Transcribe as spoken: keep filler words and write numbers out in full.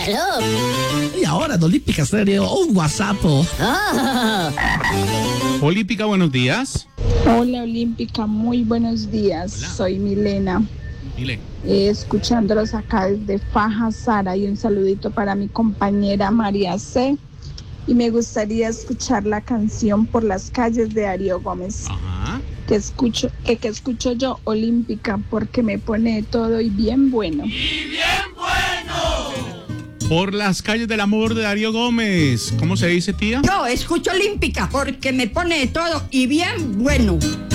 Aló. Y ahora en Olímpica Estéreo, un WhatsApp. Oh. Olímpica, buenos días. Hola Olímpica, muy buenos días. Hola. Soy Milena. Dile. Eh, escuchándolos acá desde Faja, Sara, y un saludito para mi compañera María C. Y me gustaría escuchar la canción Por las calles de Darío Gómez. Ajá. Que escucho, que, que escucho yo, Olímpica, porque me pone todo y bien bueno. Por las calles del amor de Darío Gómez. ¿Cómo se dice, tía? Yo escucho Olímpica porque me pone todo y bien bueno.